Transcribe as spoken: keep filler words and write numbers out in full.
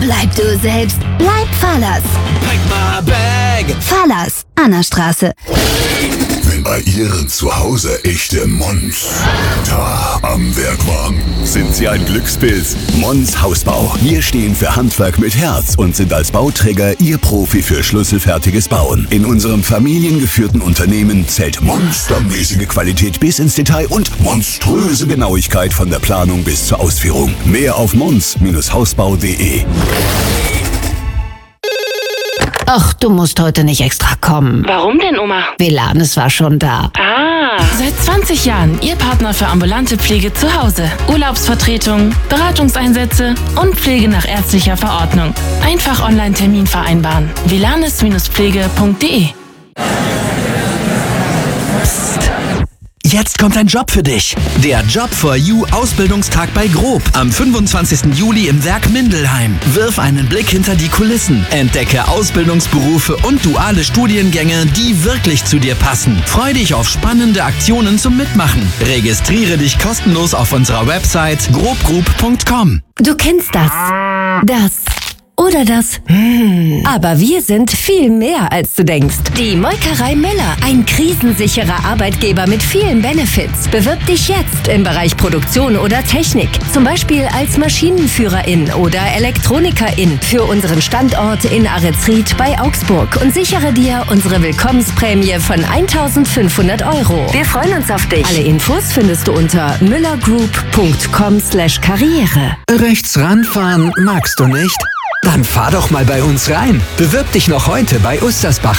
Bleib du selbst. Bleib Fallers. Pack my bag. Fallers, Annastraße. Wenn bei Ihren zu Hause echte Monster am Werk waren, sind Sie ein Glückspilz. Mons Hausbau. Wir stehen für Handwerk mit Herz und sind als Bauträger Ihr Profi für schlüsselfertiges Bauen. In unserem familiengeführten Unternehmen zählt monstermäßige Qualität bis ins Detail und monströse Genauigkeit von der Planung bis zur Ausführung. Mehr auf mons Hausbau punkt de. Ach, du musst heute nicht extra kommen. Warum denn, Oma? Velanes war schon da. Ah. Seit zwanzig Jahren Ihr Partner für ambulante Pflege zu Hause. Urlaubsvertretung, Beratungseinsätze und Pflege nach ärztlicher Verordnung. Einfach Online-Termin vereinbaren. velanes Pflege punkt de. Jetzt kommt ein Job für dich. Der Job for You Ausbildungstag bei Grob am fünfundzwanzigsten Juli im Werk Mindelheim. Wirf einen Blick hinter die Kulissen. Entdecke Ausbildungsberufe und duale Studiengänge, die wirklich zu dir passen. Freu dich auf spannende Aktionen zum Mitmachen. Registriere dich kostenlos auf unserer Website grobgroup punkt com. Du kennst das. Das. Oder das. Hm. Aber wir sind viel mehr, als du denkst. Die Molkerei Müller, ein krisensicherer Arbeitgeber mit vielen Benefits. Bewirb dich jetzt im Bereich Produktion oder Technik. Zum Beispiel als Maschinenführerin oder Elektronikerin für unseren Standort in Ahretsried bei Augsburg und sichere dir unsere Willkommensprämie von eintausendfünfhundert Euro. Wir freuen uns auf dich. Alle Infos findest du unter müllergroup punkt com slash karriere. Rechts ranfahren magst du nicht? Dann fahr doch mal bei uns rein. Bewirb dich noch heute bei Ustersbach